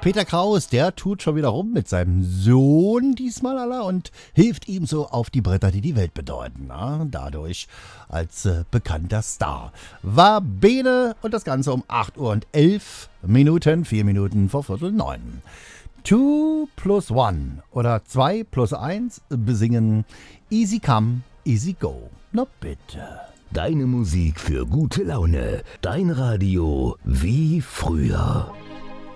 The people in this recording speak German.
Peter Kraus, der tut schon wieder rum mit seinem Sohn diesmal aller und hilft ihm so auf die Bretter, die die Welt bedeuten. Na, dadurch als bekannter Star. War Bene und das Ganze um 8:11, 4 Minuten vor 8:45. 2 plus 1 oder 2 plus 1 besingen Easy Come, Easy Go. Na bitte. Deine Musik für gute Laune. Dein Radio wie früher.